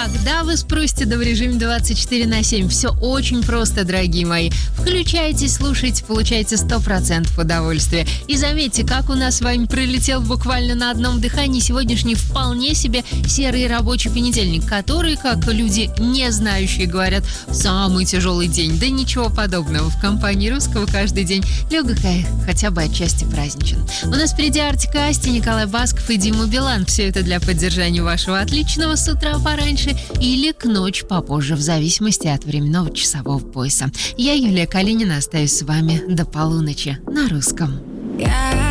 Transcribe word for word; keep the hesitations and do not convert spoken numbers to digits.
Когда вы спросите, да в режиме двадцать четыре на семь. Все очень просто, дорогие мои. Включайте, слушайте, получайте сто процентов удовольствия. И заметьте, как у нас с вами пролетел буквально на одном дыхании сегодняшний вполне себе серый рабочий понедельник, который, как люди не знающие говорят, самый тяжелый день. Да ничего подобного. В компании Русского каждый день легок, хотя бы отчасти праздничен. У нас впереди Артик и Асти, Николай Басков и Дима Билан. Все это для поддержания вашего отличного с утра пораньше или к ночи попозже, в зависимости от временного часового пояса. Я, Юлия Калинина, остаюсь с вами до полуночи на Русском.